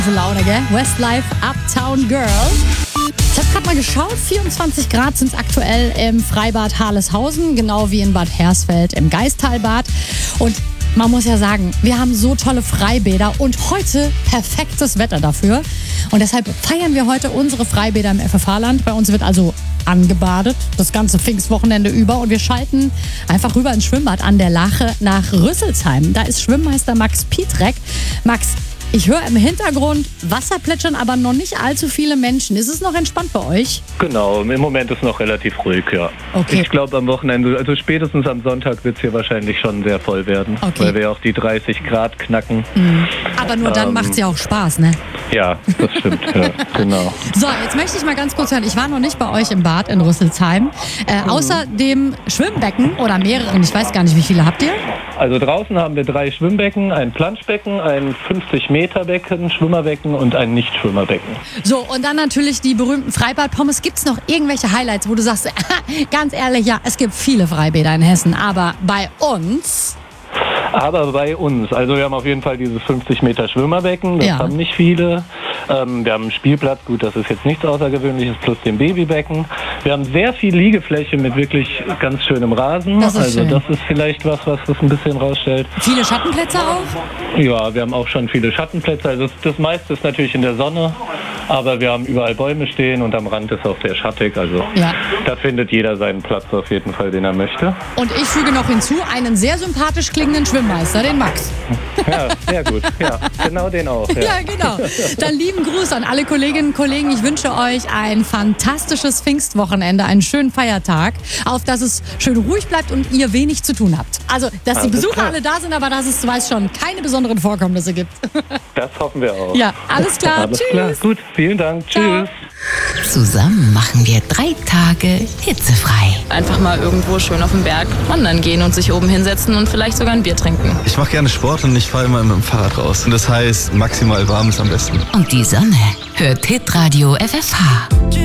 So Laune, gell? Westlife, Uptown Girl. Ich habe gerade mal geschaut, 24 Grad sind es aktuell im Freibad Harleshausen, genau wie in Bad Hersfeld im Gaistalbad. Und man muss ja sagen, wir haben so tolle Freibäder und heute perfektes Wetter dafür. Und deshalb feiern wir heute unsere Freibäder im FFH-Land. Bei uns wird also angebadet, das ganze Pfingstwochenende über. Und wir schalten einfach rüber ins Schwimmbad an der Lache nach Rüsselsheim. Da ist Schwimmmeister Max Pietrek. Max, ich höre im Hintergrund Wasser plätschern, aber noch nicht allzu viele Menschen. Ist es noch entspannt bei euch? Genau, im Moment ist noch relativ ruhig, ja. Okay. Ich glaube am Wochenende, also spätestens am Sonntag wird es hier wahrscheinlich schon sehr voll werden, Okay. weil wir auch die 30 Grad knacken. Aber nur dann macht es ja auch Spaß, ne? Ja, das stimmt, ja, genau. So, jetzt möchte ich mal ganz kurz hören. Ich war noch nicht bei euch im Bad in Rüsselsheim. Außer dem Schwimmbecken oder mehreren, ich weiß gar nicht, wie viele habt ihr? Also draußen haben wir 3 Schwimmbecken, ein Planschbecken, ein 50-Meter-Becken, Schwimmerbecken und ein Nicht-Schwimmerbecken. So, und dann natürlich die berühmten Freibad-Pommes. Gibt es noch irgendwelche Highlights, wo du sagst, ganz ehrlich, ja, es gibt viele Freibäder in Hessen, aber bei uns... Aber bei uns, also wir haben auf jeden Fall dieses 50-Meter Schwimmerbecken, das Ja. haben nicht viele. Wir haben einen Spielplatz, gut, das ist jetzt nichts Außergewöhnliches, plus dem Babybecken. Wir haben sehr viel Liegefläche mit wirklich ganz schönem Rasen. Das ist also schön. das ist vielleicht was das ein bisschen rausstellt. Viele Schattenplätze auch? Ja, wir haben auch schon viele Schattenplätze. Also das meiste ist natürlich in der Sonne, aber wir haben überall Bäume stehen und am Rand ist auch sehr schattig. Also Ja. da findet jeder seinen Platz auf jeden Fall, den er möchte. Und ich füge noch hinzu, einen sehr sympathisch klingenden Schwimmmeister, den Max. Ja, sehr gut. Ja, genau den auch. Ja, genau. Dann lieben Gruß an alle Kolleginnen und Kollegen. Ich wünsche euch ein fantastisches Pfingstwochenende, einen schönen Feiertag, auf dass es schön ruhig bleibt und ihr wenig zu tun habt. Also, dass die Alles Besucher klar. alle da sind, aber dass es, du weißt schon, keine besonderen Vorkommnisse gibt. Das hoffen wir auch. Ja, alles klar. Alles Tschüss. klar. Gut, vielen Dank. Ciao. Tschüss. Zusammen machen wir 3 Tage hitzefrei. Einfach mal irgendwo schön auf den Berg wandern gehen und sich oben hinsetzen und vielleicht sogar ein Bier trinken. Ich mache gerne Sport und ich fahre immer mit dem Fahrrad raus. Und das heißt, maximal warm ist am besten. Und die Sonne hört Hitradio FFH.